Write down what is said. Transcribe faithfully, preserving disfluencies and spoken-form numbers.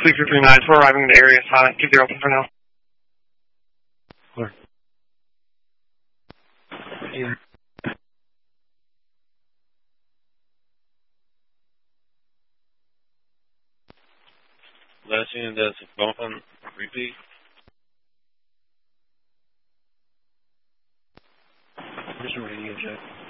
six three nine, we're arriving in the area, silent. Keep your open for now. Clear. Yeah. Last unit, that's a bump on repeat. Just radio check.